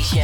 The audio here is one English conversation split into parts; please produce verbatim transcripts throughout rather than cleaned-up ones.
Nation.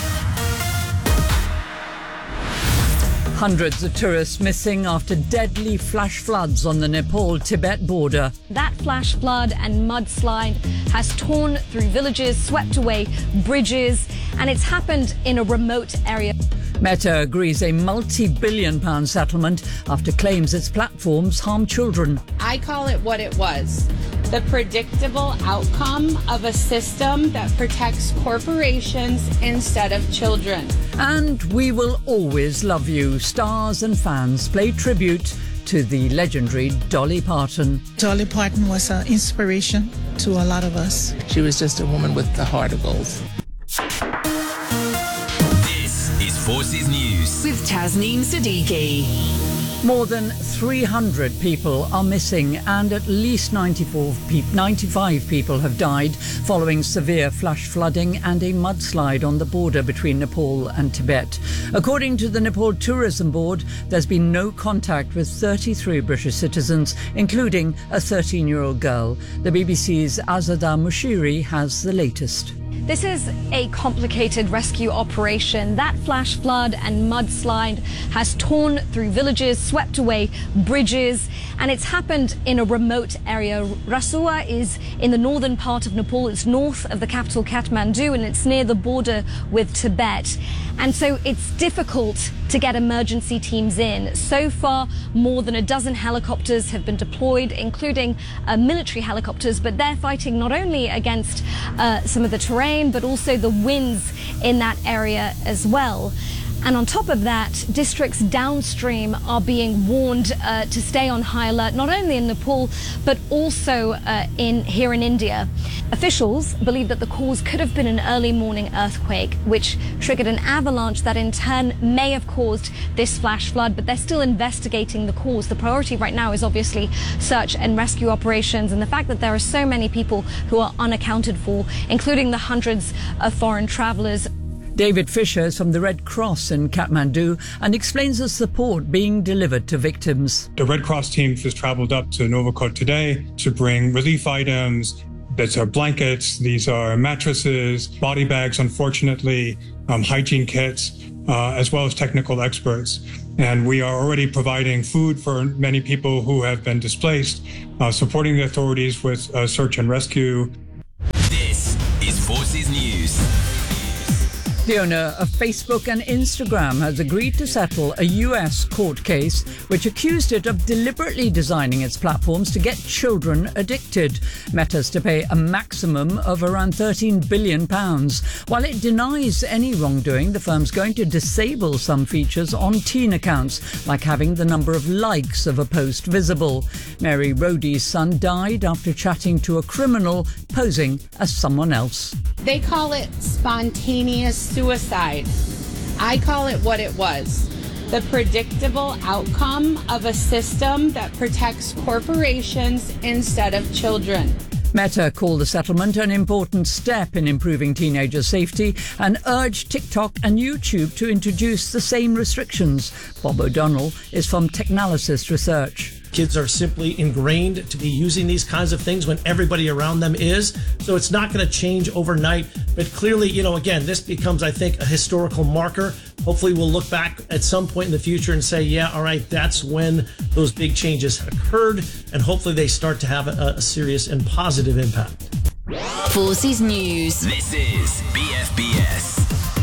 Hundreds of tourists missing after deadly flash floods on the Nepal-Tibet border. That flash flood and mudslide has torn through villages, swept away bridges, and it's happened in a remote area. Meta agrees a multi-billion pound settlement after claims its platforms harm children. I call it what it was. The predictable outcome of a system that protects corporations instead of children. And We Will Always Love You. Stars and fans play tribute to the legendary Dolly Parton. Dolly Parton was an inspiration to a lot of us. She was just a woman with the heart of gold. This is Forces News with Tasneem Siddiqui. More than three hundred people are missing and at least ninety-four pe- ninety-five people have died following severe flash flooding and a mudslide on the border between Nepal and Tibet. According to the Nepal Tourism Board, there's been no contact with thirty-three British citizens, including a thirteen-year-old girl. The B B C's Azada Mushiri has the latest. This is a complicated rescue operation. That flash flood and mudslide has torn through villages, swept away bridges, and it's happened in a remote area. Rasua is in the northern part of Nepal. It's north of the capital Kathmandu, and it's near the border with Tibet. And so it's difficult to get emergency teams in. So far, more than a dozen helicopters have been deployed, including uh, military helicopters, but they're fighting not only against uh, some of the terrain, but also the winds in that area as well. And on top of that, districts downstream are being warned uh, to stay on high alert, not only in Nepal, but also uh, in here in India. Officials believe that the cause could have been an early morning earthquake, which triggered an avalanche that in turn may have caused this flash flood, but they're still investigating the cause. The priority right now is obviously search and rescue operations, and the fact that there are so many people who are unaccounted for, including the hundreds of foreign travellers. David Fisher is from the Red Cross in Kathmandu and explains the support being delivered to victims. The Red Cross team just travelled up to Novakot today to bring relief items. These are blankets, these are mattresses, body bags, unfortunately, um, hygiene kits, uh, as well as technical experts. And we are already providing food for many people who have been displaced, uh, supporting the authorities with uh, search and rescue. This is Forces News. The owner of Facebook and Instagram has agreed to settle a U S court case which accused it of deliberately designing its platforms to get children addicted. Meta's to pay a maximum of around thirteen billion pounds. While it denies any wrongdoing, the firm's going to disable some features on teen accounts, like having the number of likes of a post visible. Mary Rhodey's son died after chatting to a criminal posing as someone else. They call it spontaneous suicide. I call it what it was. The predictable outcome of a system that protects corporations instead of children. Meta called the settlement an important step in improving teenagers' safety and urged TikTok and YouTube to introduce the same restrictions. Bob O'Donnell is from Technalysis Research. Kids are simply ingrained to be using these kinds of things when everybody around them is. So it's not going to change overnight. But clearly, you know, again, this becomes, I think, a historical marker. Hopefully we'll look back at some point in the future and say, yeah, all right, that's when those big changes occurred. And hopefully they start to have a, a serious and positive impact. Forces News. This is B F B S.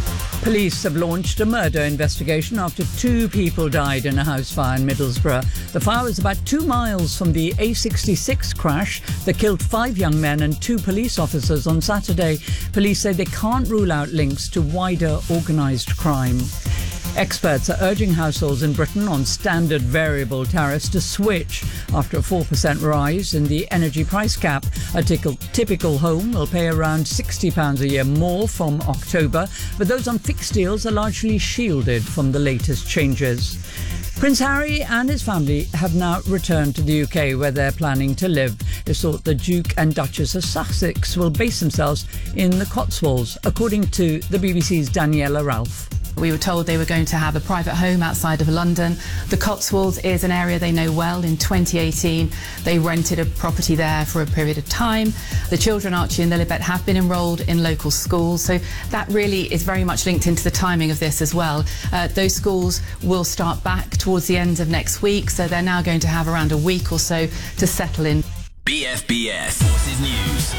Police have launched a murder investigation after two people died in a house fire in Middlesbrough. The fire was about two miles from the A sixty-six crash that killed five young men and two police officers on Saturday. Police say they can't rule out links to wider organised crime. Experts are urging households in Britain on standard variable tariffs to switch after a four percent rise in the energy price cap. A typical home will pay around sixty pounds a year more from October, but those on fixed deals are largely shielded from the latest changes. Prince Harry and his family have now returned to the U K, where they're planning to live. It's thought the Duke and Duchess of Sussex will base themselves in the Cotswolds, according to the B B C's Daniela Ralph. We were told they were going to have a private home outside of London. The Cotswolds is an area they know well. In twenty eighteen, they rented a property there for a period of time. The children, Archie and Lilibet, have been enrolled in local schools, so that really is very much linked into the timing of this as well. Uh, those schools will start back towards the end of next week, so they're now going to have around a week or so to settle in. B F B S Forces News.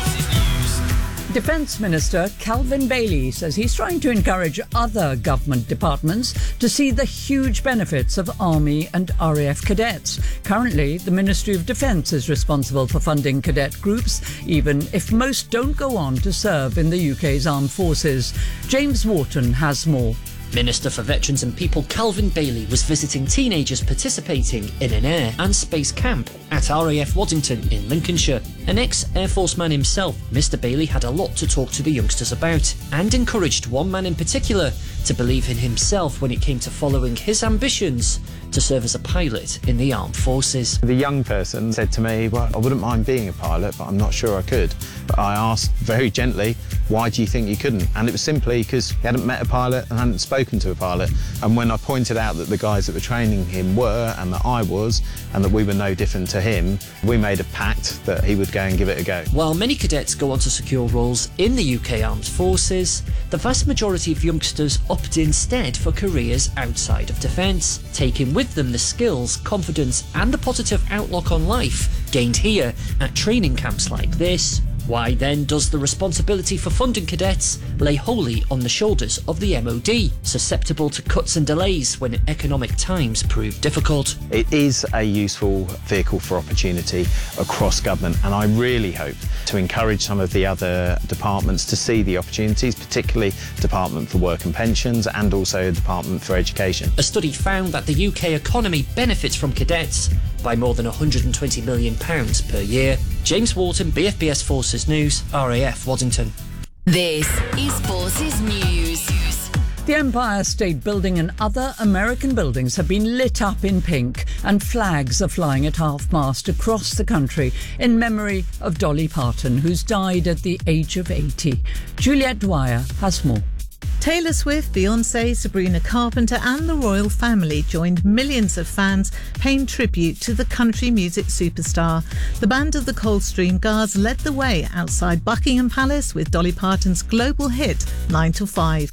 Defence Minister Calvin Bailey says he's trying to encourage other government departments to see the huge benefits of Army and R A F cadets. Currently, the Ministry of Defence is responsible for funding cadet groups, even if most don't go on to serve in the U K's armed forces. James Wharton has more. Minister for Veterans and People Calvin Bailey was visiting teenagers participating in an air and space camp at R A F Waddington in Lincolnshire. An ex-Air Force man himself, Mister Bailey had a lot to talk to the youngsters about and encouraged one man in particular to believe in himself when it came to following his ambitions to serve as a pilot in the armed forces. The young person said to me, well, I wouldn't mind being a pilot, but I'm not sure I could. But I asked very gently, why do you think you couldn't? And it was simply because he hadn't met a pilot and hadn't spoken to a pilot. And when I pointed out that the guys that were training him were, and that I was, and that we were no different to him, we made a pact that he would go and give it a go. While many cadets go on to secure roles in the U K Armed Forces, the vast majority of youngsters opt instead for careers outside of defence, taking with them the skills, confidence and the positive outlook on life gained here at training camps like this. Why then does the responsibility for funding cadets lay wholly on the shoulders of the M O D, susceptible to cuts and delays when economic times prove difficult? It is a useful vehicle for opportunity across government, and I really hope to encourage some of the other departments to see the opportunities, particularly Department for Work and Pensions and also Department for Education. A study found that the U K economy benefits from cadets by more than one hundred and twenty million pounds per year. James Wharton, B F B S Forces News, R A F Waddington. This is Forces News. The Empire State Building and other American buildings have been lit up in pink, and flags are flying at half-mast across the country in memory of Dolly Parton, who's died at the age of eighty. Juliette Dwyer has more. Taylor Swift, Beyoncé, Sabrina Carpenter and the royal family joined millions of fans paying tribute to the country music superstar. The band of the Coldstream Guards led the way outside Buckingham Palace with Dolly Parton's global hit nine to five.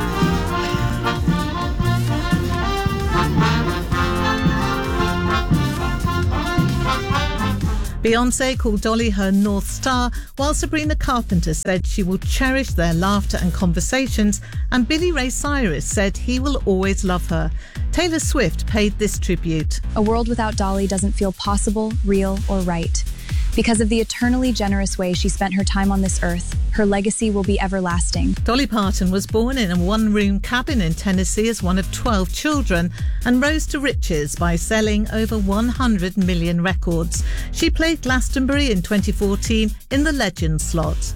Beyoncé called Dolly her North Star, while Sabrina Carpenter said she will cherish their laughter and conversations, and Billy Ray Cyrus said he will always love her. Taylor Swift paid this tribute. A world without Dolly doesn't feel possible, real, or right. Because of the eternally generous way she spent her time on this earth, her legacy will be everlasting. Dolly Parton was born in a one-room cabin in Tennessee as one of twelve children and rose to riches by selling over one hundred million records. She played Glastonbury in twenty fourteen in the Legends slot.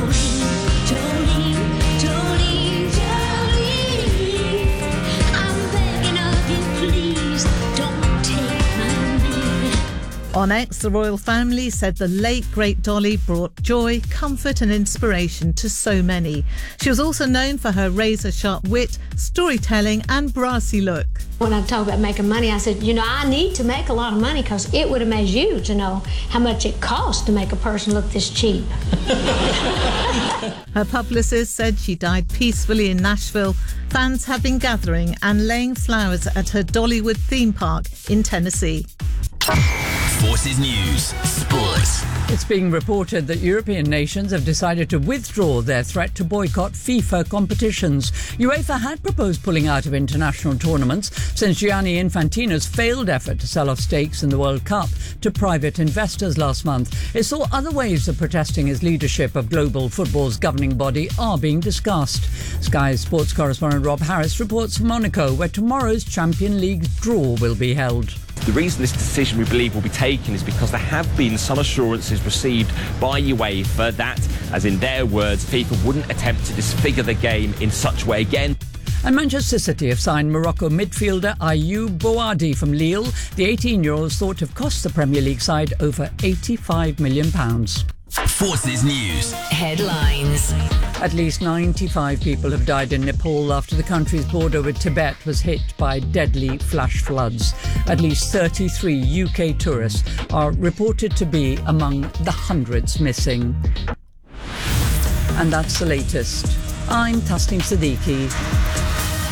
On X, the royal family said the late, great Dolly brought joy, comfort and inspiration to so many. She was also known for her razor-sharp wit, storytelling and brassy look. When I talk about making money, I said, you know, I need to make a lot of money because it would amaze you to know how much it costs to make a person look this cheap. Her publicist said she died peacefully in Nashville. Fans have been gathering and laying flowers at her Dollywood theme park in Tennessee. Forces News Sports. It's being reported that European nations have decided to withdraw their threat to boycott FIFA competitions. UEFA had proposed pulling out of international tournaments since Gianni Infantino's failed effort to sell off stakes in the World Cup to private investors last month. It saw other ways of protesting his leadership of global football's governing body are being discussed. Sky's sports correspondent Rob Harris reports from Monaco, where tomorrow's Champions League draw will be held. The reason this decision, we believe, will be taken is because there have been some assurances received by UEFA that, as in their words, FIFA wouldn't attempt to disfigure the game in such a way again. And Manchester City have signed Morocco midfielder Ayoub Bouadi from Lille. The eighteen-year-old is thought to have cost the Premier League side over eighty-five million pounds. Forces News. Headlines. At least ninety-five people have died in Nepal after the country's border with Tibet was hit by deadly flash floods. At least thirty-three U K tourists are reported to be among the hundreds missing. And that's the latest. I'm Tasneem Siddiqui.